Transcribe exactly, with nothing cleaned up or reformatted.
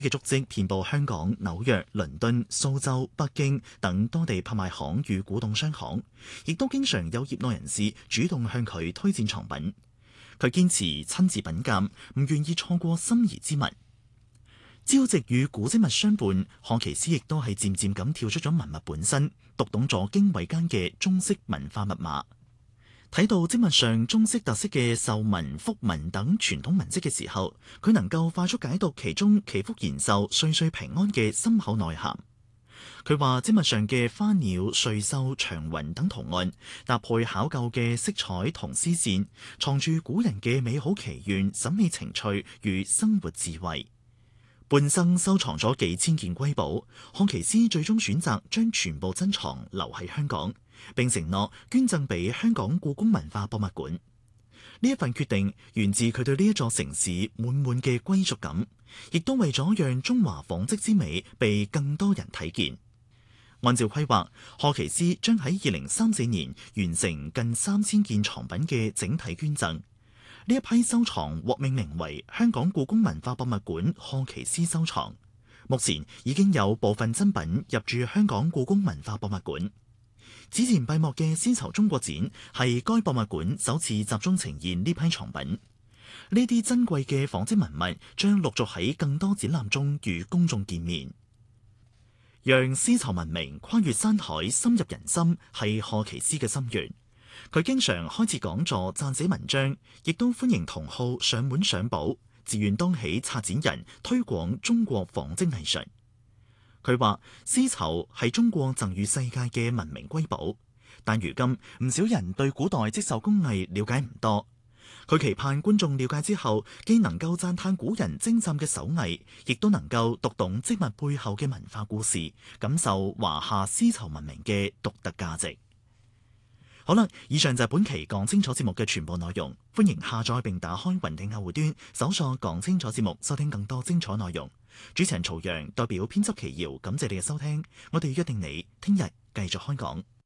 嘅足跡遍佈香港、紐約、倫敦、蘇州、北京等多地拍賣行與古董商行，亦都經常有業內人士主動向佢推薦藏品。佢堅持親自品鑑，唔願意錯過心儀之物。招值與古蹟物相伴，賀奇斯亦都係漸漸咁跳出咗文物本身，讀懂咗經緯間嘅中式文化密碼。睇到蹟物上中式特色嘅壽紋、福紋等傳統文跡嘅時候，佢能夠快速解讀其中祈福延壽、歲歲平安嘅深厚內涵。佢話蹟物上嘅花鳥、瑞獸、祥雲等圖案，搭配考究嘅色彩同絲線，藏住古人嘅美好祈願、審美情趣與生活智慧。半生收藏咗幾千件瑰寶，賀奇斯最終選擇將全部珍藏留喺香港，並承諾捐贈俾香港故宮文化博物館。呢一份決定源自佢對呢一座城市滿滿嘅歸屬感，亦都為咗讓中華紡織之美被更多人睇見。按照規劃，賀奇斯將喺二零三四年完成近三千件藏品嘅整體捐贈。呢一批收藏獲命名為香港故宮文化博物館賀奇斯收藏。目前已經有部分珍品入駐香港故宮文化博物館。此前閉幕嘅絲綢中國展係該博物館首次集中呈現呢批藏品。呢啲珍貴嘅紡織文物將陸續喺更多展覽中與公眾見面。讓絲綢文明跨越山海、深入人心，係賀奇斯嘅心願。佢經常開設講座、撰寫文章，亦都歡迎同好上門賞寶，自願當起策展人，推廣中國紡織藝術。佢話絲綢係中國贈予世界嘅文明瑰寶，但如今唔少人對古代織繡工藝了解唔多。佢期盼觀眾了解之後，既能夠讚嘆古人精湛嘅手藝，亦都能夠讀懂織物背後嘅文化故事，感受華夏絲綢文明嘅獨特價值。好啦，以上就係本期講清楚節目嘅全部內容。歡迎下載並打開雲聽客戶端，搜索講清楚節目，收聽更多精彩內容。主持人曹陽代表編輯奇瑤，感謝你嘅收聽。我哋約定你聽日繼續開講。